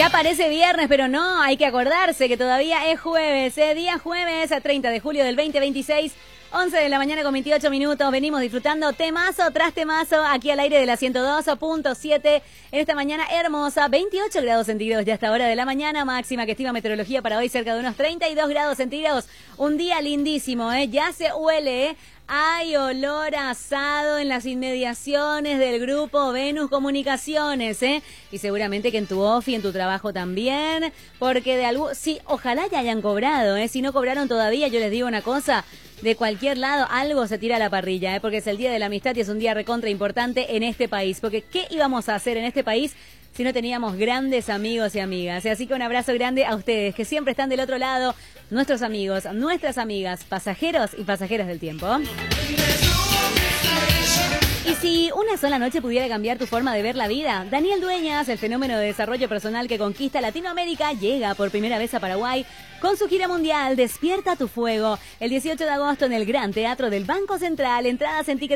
Ya parece viernes, pero no, hay que acordarse que todavía es jueves, día jueves, a 30 de julio del 2026, 11 de la mañana con 28 minutos. Venimos disfrutando temazo tras temazo aquí al aire de la 102.7 en esta mañana hermosa, 28 grados centígrados ya a esta hora de la mañana, máxima que estima meteorología para hoy cerca de unos 32 grados centígrados. Un día lindísimo, ya se huele, Hay olor a asado en las inmediaciones del grupo Venus Comunicaciones, Y seguramente que en tu ofi, en tu trabajo también, porque de algo, sí, ojalá ya hayan cobrado, Si no cobraron todavía, yo les digo una cosa, de cualquier lado algo se tira a la parrilla, porque es el Día de la Amistad y es un día recontra importante en este país, porque ¿qué íbamos a hacer en este país si no teníamos grandes amigos y amigas? Así que un abrazo grande a ustedes, que siempre están del otro lado, nuestros amigos, nuestras amigas, pasajeros y pasajeras del tiempo. Y si una sola noche pudiera cambiar tu forma de ver la vida, Daniel Dueñas, el fenómeno de desarrollo personal que conquista Latinoamérica, llega por primera vez a Paraguay con su gira mundial Despierta tu Fuego, el 18 de agosto en el Gran Teatro del Banco Central. Entradas en Ticket